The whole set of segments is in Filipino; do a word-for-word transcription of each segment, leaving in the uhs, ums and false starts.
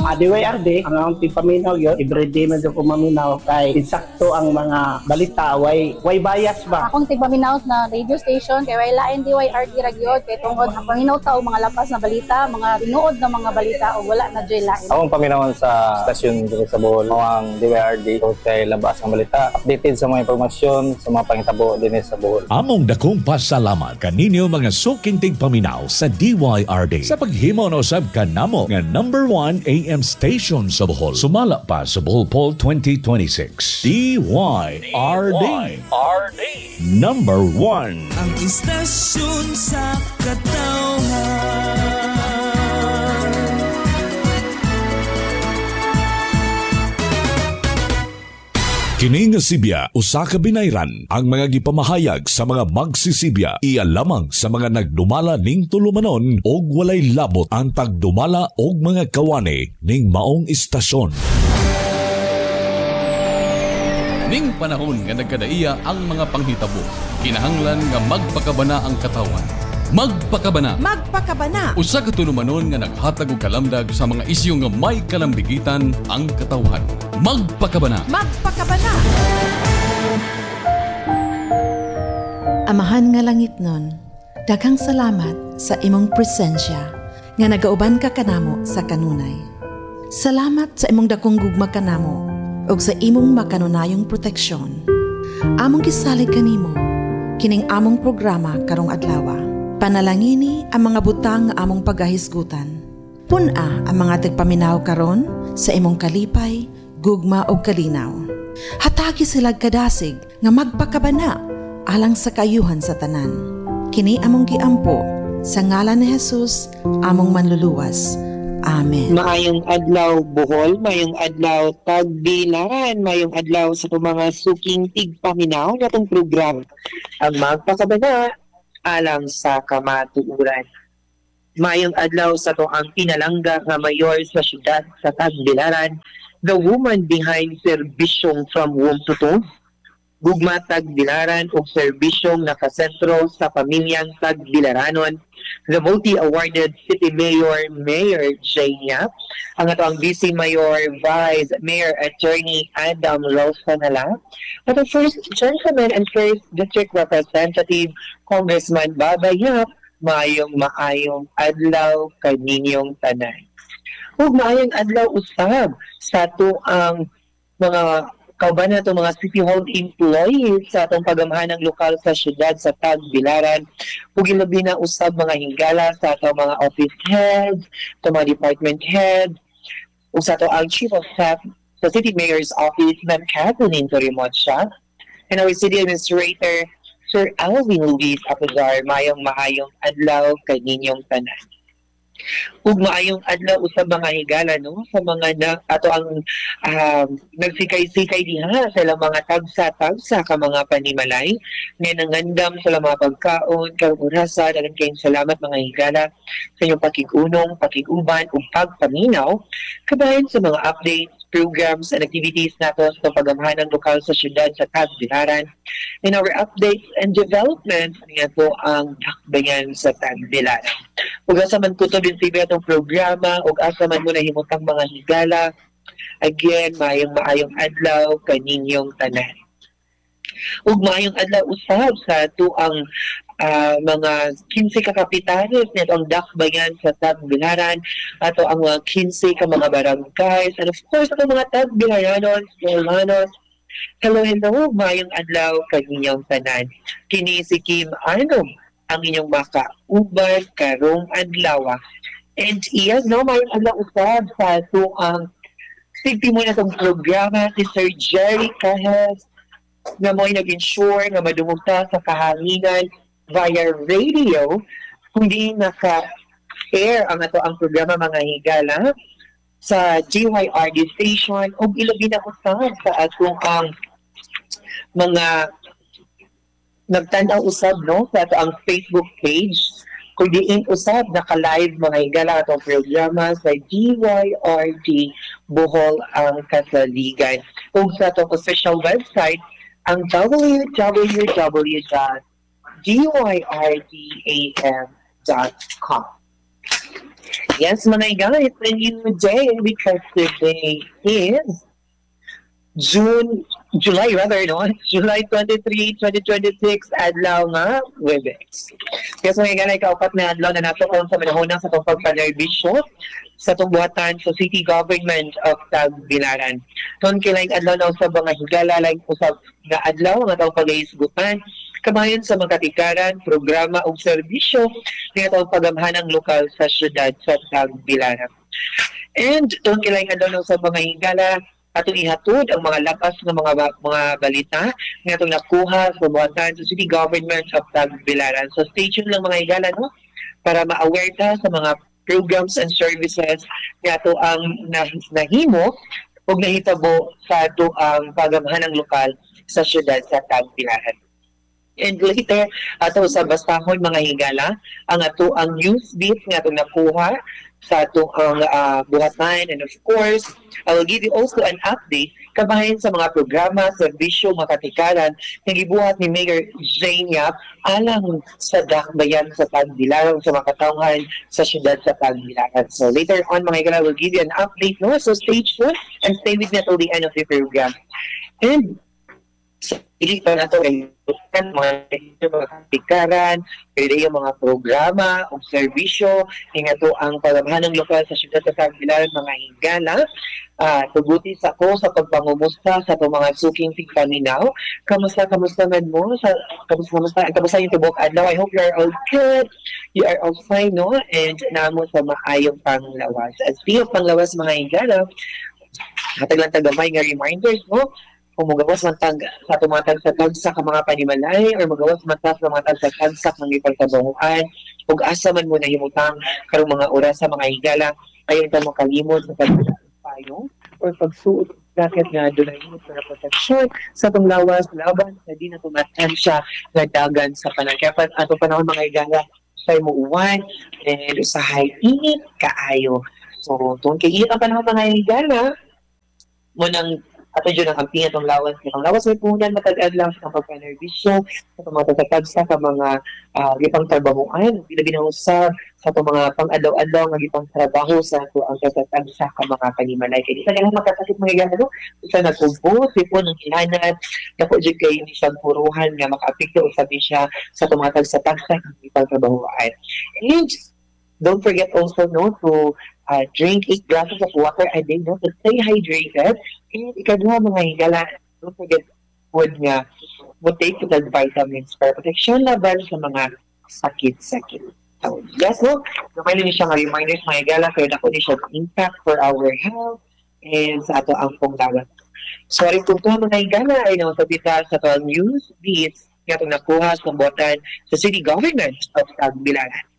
mga D Y R D, ang akong tipaminaw yun, everyday medyo ko maminaw kay insakto ang mga balita, way, way bias ba? Akong tipaminaw na radio station, kay way lain D Y R D ragyod, kay tungod ang paminaw tao mga lapas na balita, mga tinuod na mga balita o wala na joy lain. Akong paminawan sa stasyon dito sa Bohol, mga D Y R D o kay labas ng balita, updated sa mga impormasyon sa mga pangitabo din sa Bohol. Among dakong pasalamat kaninyo mga sukintig paminaw sa D Y R D sa paghimo no sab kanamo nga number one A M station sa Bohol. Sumala pa sa Bohol Poll twenty twenty-six. D Y R D. Number one. Ang istasyon sa katawhan. Kini nga Sibya, usa ka binayran ang mga gipamahayag sa mga magsisibya iya lamang sa mga nagdumala ning tulumanon og walay labot ang pagdumala og mga kawani ning maong istasyon. Ning panahon nga nagkadaiya ang mga panghitabo, kinahanglan nga magpakabana ang katawan. Magpakabana. Magpakabana. Usa ka tulumanon nga naghatag og kalamdag sa mga isyu nga may kalambigitan ang katawhan. Magpakabana. Magpakabana. Amahan nga langit nun, daghang salamat sa imong presensya nga nagauban ka kanamo sa kanunay. Salamat sa imong dakong gugma kanamo ug sa imong makanunayong proteksyon. Among gisalig kanimo kining among programa karong adlaw. Panalangini ang mga butang nga among pagahisgutan. Puna ang mga tigpaminaw karon sa imong kalipay, gugma ug kalinaw. Hatagi sila kadasig nga magpakabana alang sa kayuhan sa tanan. Kini among giampo sa ngalan ni Jesus, among manluluwas. Amen. Maayong adlaw Bohol, maayong adlaw Tagbilaran, maayong adlaw sa mga suking tigpaminaw natong program ang magpakabana alang sa kamatuuran. Mayong adlaw sa to ang pinalangga nga mayor sa syudad sa Tagbilaran, the woman behind serbisyong from womb to tomb. Gugma Tagbilaran o serbisyong nakasentro sa pamilyang Tagbilaranon, the multi-awarded city mayor, Mayor Jane Yap, ang ato ang Vice Mayor, Vice Mayor Attorney Adam Rosanala, at the First Gentleman and First District Representative, Congressman Baba Yap, maayong maayong adlaw kaninyong tanan. Ug maayong adlaw usab sa ato ang mga kauban na itong mga City Hall employees sa atong pagamahan ng lokal sa syudad sa Tagbilaran. Ug ilabi na usab mga hingala sa atong mga office heads, sa mga department heads, ug sa atong ang Chief of Staff sa City Mayor's Office, Ma'am Kathleen Torimocha, and our City Administrator, Sir Alvin Luis Apuzar. Mayong maayong adlaw kaninyong tanan. Ug maayong adlaw usab mga higala no sa mga na, ato ang um, nagsikay-sikay diha sa ilang mga tagsa-tagsa ka mga panimalay nga nangandam sa mga pagkaon karurasa. Daghang kayong salamat mga higala sa inyong pakigunong, pakiguban ug pagpaminaw kabahin sa mga updates, programs and activities nato sa pagamahan ng lokal sa syudad sa Tagbilaran. In our updates and developments nga po ang dakbayan sa Tagbilaran. Ug asa man kutob din sa itong programa ug asa man mo nahimutang mga higala, again maayong maayong adlaw kaninyong tanan. Ug maayong adlaw usab sa ato ang uh, mga kinse ka kapitanes nito ang dakbayan sa Tagbilaran, ato ang mga kinse ka mga barangays, and of course ang mga Tagbilaranos, Hermanos. Hello, hello, maayong adlaw kaninyong tanan. Kini si Kim Arnom ang inyong makauban karong adlaw. And yes, no, mayroon adlaw usab sa ito ang sigti mo na itong programa si Sir Jerry Cajes na mo'y nag-ensure nga madumugta sa kahanginan via radio kundi naka-air ang ato ang programa mga higala sa G Y R D station o ilabi na usab sa atong ang mga nagtanaw usab no sa ato ang Facebook page kung diin usab naka-live mga higala atong programa sa G Y R D Bohol ang Kasaligan ug sa atong official website ang w w w dot g y r d a m dot com. Yes, mga guys, a new day because today is June, July rather, no? July twenty-third, twenty twenty-six, adlaw nga, Webex. Yes, mga guys, kaupat na adlaw na nato kung sa manahuna sa itong pagpanerbisyo sa itong buhatan sa City Government of Tagbilaran. Noon kilaing adlaw na sa mga higala, like usab nga adlaw, nga itong pag-iisgutan, kabayan sa mga katikaran, programa o serbisyo ng itong pagamhanang lokal sa syudad sa Tagbilaran. And doon kilaing adlaw sa mga higala, atong ihatod ang mga lakas ng mga mga balita nga atong nakuha sa buhatan sa City Government of Tagbilaran. So stay tuned lang mga higala, no? Para ma-aware ta sa mga programs and services nga ato ang nahimo o nahitabo sa ato ang pagamhanang lokal sa syudad sa Tagbilaran. And later, ato sa bastahon mga higala, ang ato ang news beat nga atong nakuha sa atong ang uh, buhatan. And of course, I will give you also an update kabahin sa mga programa, serbisyo, mga katikaran na gibuhat ni Mayor Jane Yap alang sa dakbayan sa Tagbilaran, sa mga katawhan sa syudad sa Tagbilaran. So later on mga higala, I will give you an update, no? So stay tuned and stay with me until the end of the program. And saili pa na ito ay mga katikaran, pwede yung mga programa o serbisyo, nga ito ang pagamhanang lokal sa syudad sa Tagbilaran, mga higala. Uh, tuguti sa ko sa pagpangumusta sa itong mga suking tigpaminaw. Kamusta, kamusta man mo? Sa, kamusta, kamusta, kamusta yung tubok adlaw? I hope you are all good. You are all fine, no? And namo sa maayong panglawas. As di yung panglawas, mga higala, hataglang tagamay nga reminders, no? Kung magawas man tag sa tumatag sa tagsak ang mga panimalay or magawas man tag sa mga tag sa tagsak ng ipagkabanguan ug asa man mo nahimutang karong mga oras sa mga higala ayon ta mo kalimot sa pagpayo or pagsuot jacket nga dunay himot para proteksyon sa tong lawas laban sa di na tumatansya nga dagan sa panangkapan ato panahon mga higala sa mo uwan and usahay init kaayo. So tuon kay init ang panahon mga higala mo nang ato dyan ang kamping itong lawas. Itong lawas may punan, matag-ad lang sa pagpanerbisyo, sa itong mga tatagsa sa mga uh, gipang trabahoan, bilabi na usab sa itong mga pang-adaw-adaw nga gipang trabaho sa ito ang tatagsa ka mga panimalay. Kaya di sa nilang magkasakit mga gano'n, isa nagkubo, sipon ng hilanat, napo dyan kayo ni siyang puruhan nga maka-apikto o sabi siya sa itong mga tagsa-tagsa nga gipang trabahoan. And don't forget also, no, to uh, drink eight glasses of water a day, no, to stay hydrated. And ikaduha mga higala, don't forget food nga, mo take the vitamins para protection laban sa mga sakit-sakit. So, yes, no, gamay lang siya nga reminders mga higala, kaya ako ni siya impact for our health and sa ato ang panglawan. Sorry kung ito mga higala ay no, sa bita sa ito news beats nga itong nakuha sa buhatan sa City Government of Tagbilaran.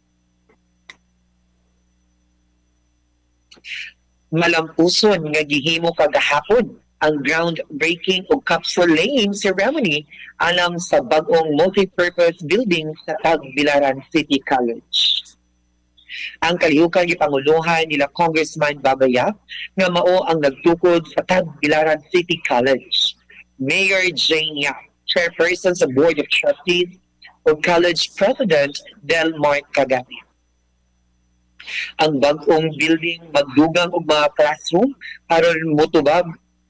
Malampuson nga gihimo kagahapon ang groundbreaking o capsule laying ceremony alam sa bagong multipurpose building sa Tagbilaran City College. Ang kalihukan gipanguluhan nila Congressman Babayap nga mao ang nagtukod sa Tagbilaran City College. Mayor Jane Yap, chairperson sa Board of Trustees o College President Delmar Cagapi. Ang bagong building magdugang og mga classroom aron motubag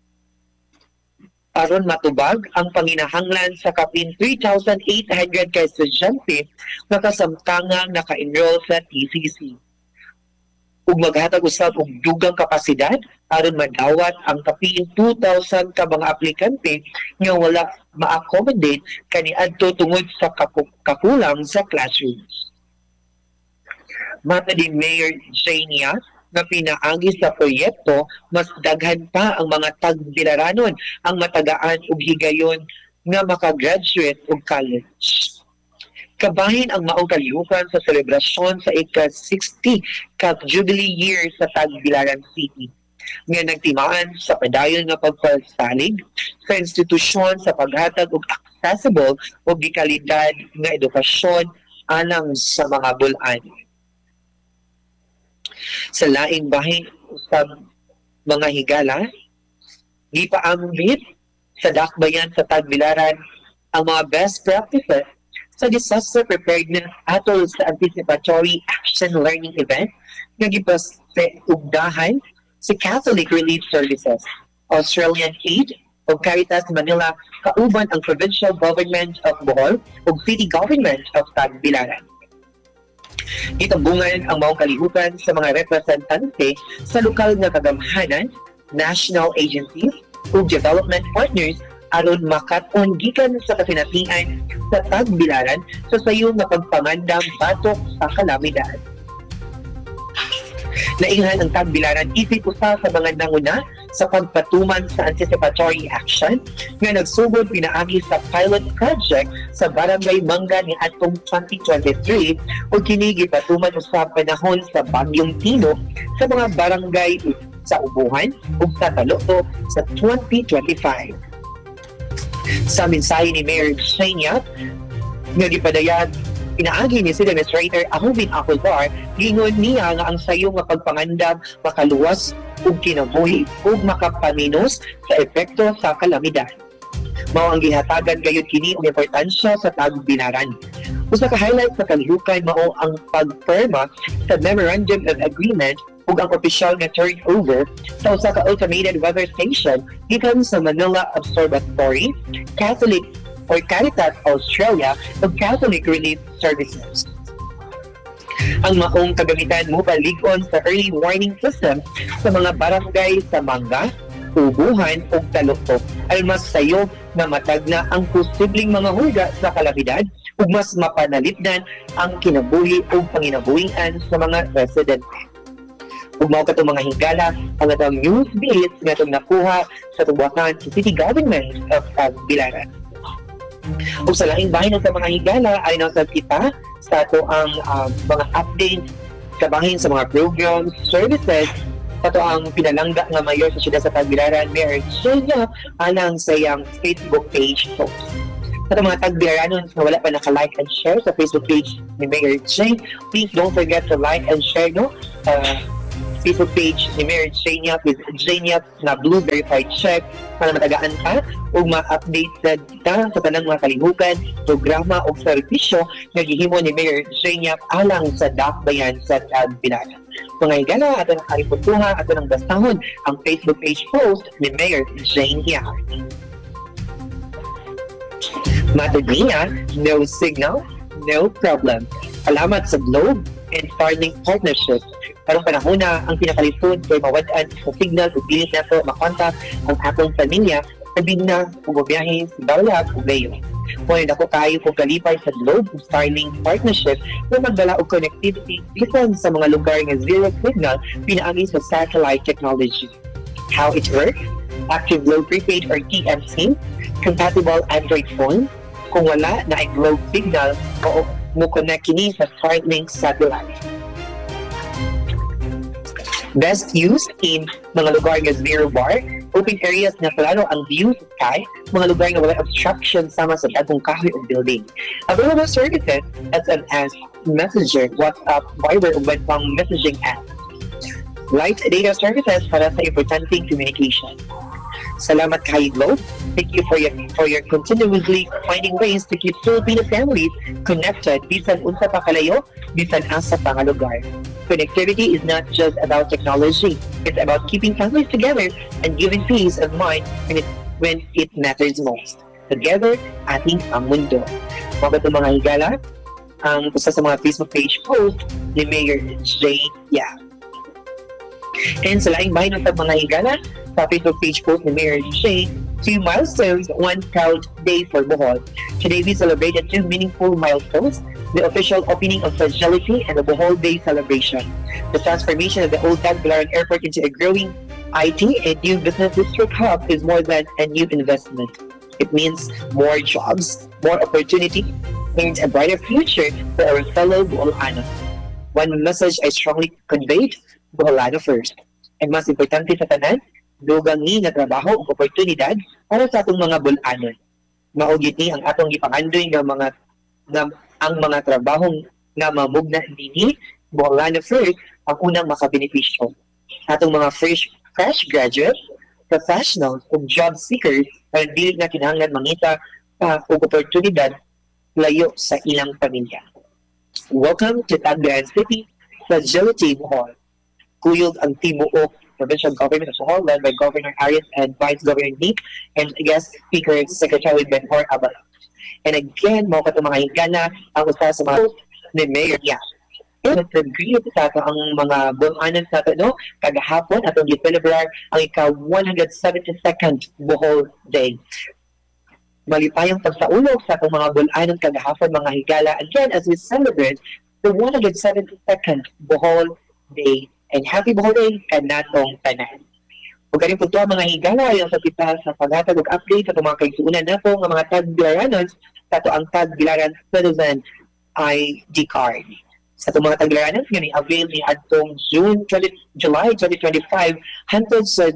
aron matubag ang panginahanglan sa kapin three thousand eight hundred ka estudyante nga kasamtangang naka-enroll sa T C C. Ug maghatag usab og dugang kapasidad aron madawat ang kapin two thousand ka mga aplikante nga wala ma-accommodate kaniadto tungod sa kakulang sa classrooms. Mata ni Mayor Jania na pinaagi sa proyekto, mas daghan pa ang mga Tagbilaranon ang matagaan ug higayon nga makagraduate og college. Kabahin ang maong kalihukan sa selebrasyon sa ika-sixty ka Jubilee year sa Tagbilaran City nga nagtimaan sa padayon nga pagpasalig sa institusyon sa paghatag og accessible ug gikalidad nga edukasyon alang sa mga bulan. Sa laing bahin usab mga higala, gipaambit sa dakbayan sa Tagbilaran ang mga best practices sa disaster preparedness atol sa anticipatory action learning event nga gipasugdahan si Catholic Relief Services, Australian Aid o Caritas Manila kauban ang Provincial Government of Bohol o City Government of Tagbilaran. Gitambungan ang maong kalihukan sa mga representante sa lokal nga kagamhanan, national agencies ug development partners aron makat-on gikan sa kasinatian sa Tagbilaran sa sayo nga pagpangandam batok sa kalamidad. Nainghan ang Tagbilaran isip usa sa mga nanguna sa pagpatuman sa anticipatory action nga nagsugod pinaagi sa pilot project sa Barangay Mangga ni atong twenty twenty-three ug kini gipatuman sa panahon sa Bagyong Tino sa mga barangay sa Ubuhan ug sa Taloto sa twenty twenty-five. Sa mensahe ni Mayor Shania nga gipadayag pinaagi ni City Administrator Ahubin Acuzar, gingon niya nga ang sayo nga pagpangandam makaluwas ug kinabuhi ug makapaminos sa epekto sa kalamidad. Mao ang gihatagan gayud kini og importansya sa Tagbilaran. Usa ka highlight sa kalihukan mao ang pagperma sa Memorandum of Agreement ug ang opisyal nga turnover sa usa ka automated weather station gikan sa Manila Observatory, Catholic or Caritas Australia ug Catholic Relief Services. Ang maong kagamitan mo paligon sa early warning system sa mga barangay sa Mangga, Ubuhan ug Taloto ay mas sayo na matagna ang posibleng mga hulga sa kalamidad ug mas mapanalipdan ang kinabuhi ug panginabuhian sa mga residente. Ug mao katong mga higala ang atong news beat nga atong nakuha sa tubukan sa City Government of Tagbilaran. Ug sa laing bahin sa mga higala ay nasa kita sa ato ang um, mga update kabahin sa mga programs, services sa ato ang pinalangga nga mayor sa siyudad sa Tagbilaran, Mayor Shania, alang sa iyang Facebook page post. Sa ato mga Tagbilaranon na wala pa naka-like and share sa Facebook page ni Mayor Jay, please don't forget to like and share no uh, Facebook page ni Mayor Jania with Jania na blue verified check para matagaan ka o ma-update ka sa tanang mga kalihukan, programa o serbisyo na gihimo ni Mayor Jania alang sa dakbayan sa Tagbilaran. Mga higala, ato na kaliputuha, ato nang bastahon ang Facebook page post ni Mayor Jania. Matod niya, no signal, no problem. Salamat sa Globe and Starlink Partnership. Karong panahon na ang pinakalisod kay mawadaan sa signal ug bilis nato makontak ang atong pamilya sabing na bumiyahe sa Bawlag ug Layo. Kung ako kayo kung kalipay sa Globe ug Starlink Partnership na magdala og connectivity bisan sa mga lugar nga zero signal pinaagi sa satellite technology. How it works? Active Globe Prepaid or T M C, compatible Android phone. Kung wala na ay Globe signal, o mo connect kini sa Starlink satellite. Best used in mga lugar nga zero bar, open areas na klaro ang view sa sky, mga lugar nga wala obstruction sama sa dagong kahoy o building. Available services S M S, Messenger, WhatsApp, Viber ug iba pang messaging apps. Light data services para sa importanteng communication. Salamat kay Globe. Thank you for your for your continuously finding ways to keep Filipino families connected bisan unsa pa kalayo, bisan asa pa nga lugar. Connectivity is not just about technology. It's about keeping families together and giving peace of mind when it when it matters most. Together, ating ang mundo. Mga itong mga higala, ang isa sa mga Facebook page post ni Mayor Jay Yap. And sa laing bahay ng mga higala, sa Facebook page post ni Mayor Jay, two milestones, one proud day for Bohol. Today we celebrated two meaningful milestones, the official opening of Fragility and the Bohol Day celebration. The transformation of the old Tagbilaran Airport into a growing I T and new business district hub is more than a new investment. It means more jobs, more opportunity, and a brighter future for our fellow Boholanos. One message I strongly conveyed, Boholano first. And mas importante sa tanan, dugang ni na trabaho o oportunidad para sa atong mga Bolanon. Maugit ni ang atong gipangandoy nga mga nga, ang mga trabahong nga mamugna dinhi Boholano first ang unang makabenepisyo. Atong mga fresh fresh graduates, professionals ug job seekers ay dili na kinahanglan mangita pa og oportunidad layo sa ilang pamilya. Welcome to Tagbilaran City, Fragility Bohol. kuyog ang tibuok provincial government as a whole, led by Governor Arias and Vice Governor Nick, and guest speaker Secretary Benhor Abala. And again, mo ka mga higala ang usa sa mga ni Mayor Yap. And nag-greet sa ato ang mga buhanan sa ato, no? Kagahapon, atong gi-celebrar ang ika-one hundred seventy-second Bohol Day. Malipayang pagsaulog sa atong mga buhanan kagahapon, mga higala, again, as we celebrate the one hundred seventy-second Bohol Day. And happy Bohol Day kanatong tanan. Ug kani pud mga higala yung sa kita sa paghatag og update sa mga kaigsuonan nato nga mga tagbilaranon sa ato ang tagbilaran citizen I D card. Sa ato mga tagbilaranon nga ni avail ni adtong June twentieth, July twenty twenty-five hangtod sa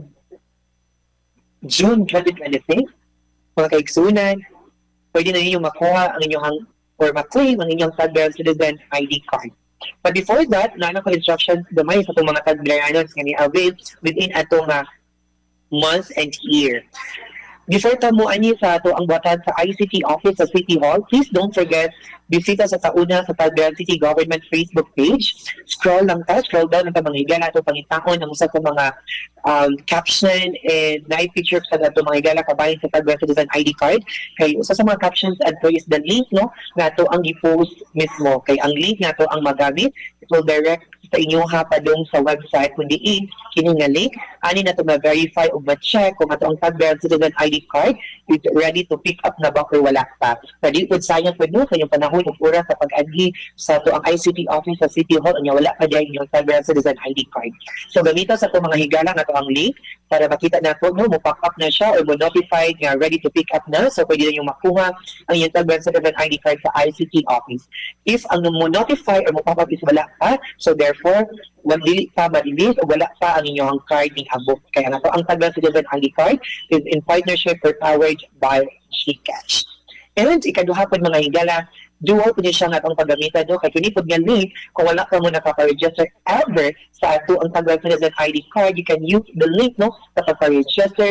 June twenty twenty-six. Mga kaigsuonan, pwede na ninyo makuha ang inyong or ma-claim ang inyong tagbilaran citizen I D card. But before that, nana ko instructions gamay sa itong mga tagbilaranons nga ni avail within atong uh, month and year. Before tamo ani sa ato ang buhatan sa I C T office sa City Hall, please don't forget bisita sa tauna sa Tagbilaran City Government Facebook page. Scroll lang ta, scroll down ang tamanghiga nato pangitaon ang usa sa mga um, caption and night picture sa ato mga higala kabahin sa Tagbilaran Citizen I D card. Kay usa sa mga captions adto is the link no nato ang i-post mismo. Kay ang link nato ang magamit, it will direct sa inyo ha padung sa website kundi in kini nga link ani na to ma-verify o ma-check kung ato ang Tagbilaran Citizen I D card is ready to pick up na ba or wala pa. Pwede po sayang po no kanyang panahon ug oras sa pag-agi sa ato ang I C T office sa City Hall anya wala pa diay inyong Tagbilaran Citizen I D card. So gamita sa ato mga higala nga to ang link para makita nato no mo pop up na siya or mo notify nga ready to pick up na, so pwede niyo makuha ang inyong Tagbilaran Citizen I D card sa I C T office. If ang mo notify or mo pop up is wala pa, so therefore wag dili pa ma-release o wala pa ang inyong card ning abot. Kaya nga to ang Tagbilaran Citizen I D card is in partnership or powered by GCash. And ikaduhapon mga higala, dual po niya siya nga itong paggamitan no? Kaya kunipod nga link, kung wala ka mo nakaka-register ever sa ato ang Tagbilaran Citizen I D card, you can use the link no, sa pagka-register